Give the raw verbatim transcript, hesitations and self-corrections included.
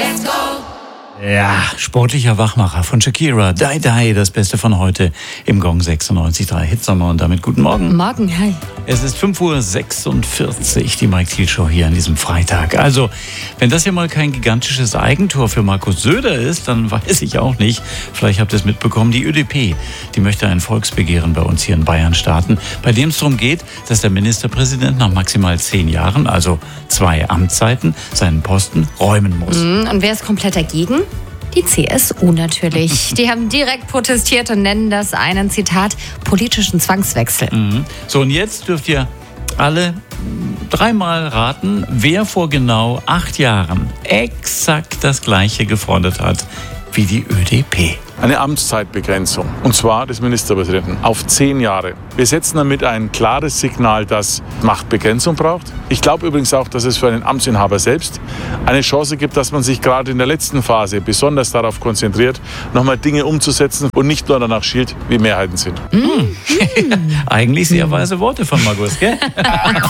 Let's go! Ja, sportlicher Wachmacher von Shakira. Die, die, das Beste von heute im Gong sechsundneunzig Komma drei Hitsommer. Und damit guten Morgen. Morgen, hi. Es ist fünf Uhr sechsundvierzig, die Mike Thiel Show hier an diesem Freitag. Also, wenn das hier mal kein gigantisches Eigentor für Markus Söder ist, dann weiß ich auch nicht. Vielleicht habt ihr es mitbekommen, die Ö D P, die möchte ein Volksbegehren bei uns hier in Bayern starten, bei dem es darum geht, dass der Ministerpräsident nach maximal zehn Jahren, also zwei Amtszeiten, seinen Posten räumen muss. Und wer ist komplett dagegen? Die C S U natürlich. Die haben direkt protestiert und nennen das einen, Zitat, politischen Zwangswechsel. Mhm. So, und jetzt dürft ihr alle dreimal raten, wer vor genau acht Jahren exakt das Gleiche gefordert hat wie die Ö D P. Eine Amtszeitbegrenzung, und zwar des Ministerpräsidenten, auf zehn Jahre. Wir setzen damit ein klares Signal, das Machtbegrenzung braucht. Ich glaube übrigens auch, dass es für einen Amtsinhaber selbst eine Chance gibt, dass man sich gerade in der letzten Phase besonders darauf konzentriert, nochmal Dinge umzusetzen und nicht nur danach schielt, wie Mehrheiten sind. Mhm. Eigentlich sehr weise Worte von Markus, gell?